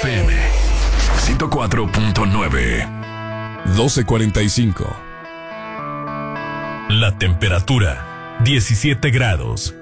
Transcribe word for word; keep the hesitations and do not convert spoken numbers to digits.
F M ciento cuatro punto nueve. doce cuarenta y cinco. La temperatura diecisiete grados.